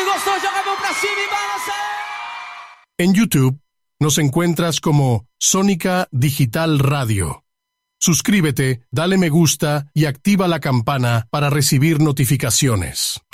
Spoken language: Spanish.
gostou, joga a mão pra cima e balança! En YouTube nos encuentras como Sónica Digital Radio. Suscríbete, dale me gusta y activa la campana para recibir notificaciones.